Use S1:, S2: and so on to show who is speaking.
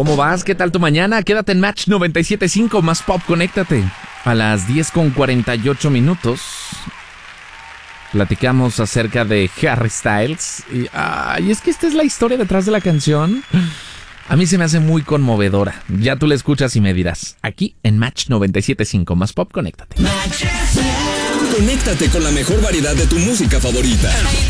S1: ¿Cómo vas? ¿Qué tal tu mañana? Quédate en Match 97.5, más pop, conéctate. A las 10:48 platicamos acerca de Harry Styles. Y es que esta es la historia detrás de la canción. A mí se me hace muy conmovedora. Ya tú la escuchas y me dirás. Aquí en Match 97.5, más pop, conéctate.
S2: Conéctate con la mejor variedad de tu música favorita.